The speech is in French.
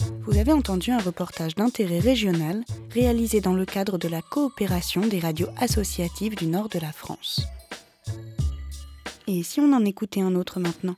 Vous avez entendu un reportage d'intérêt régional réalisé dans le cadre de la coopération des radios associatives du nord de la France. Et si on en écoutait un autre maintenant ?